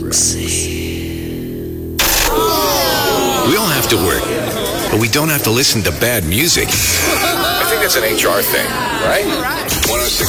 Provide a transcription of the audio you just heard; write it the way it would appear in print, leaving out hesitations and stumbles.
works. We all have to work, but we don't have to listen to bad music. I think that's an HR thing, right? 106.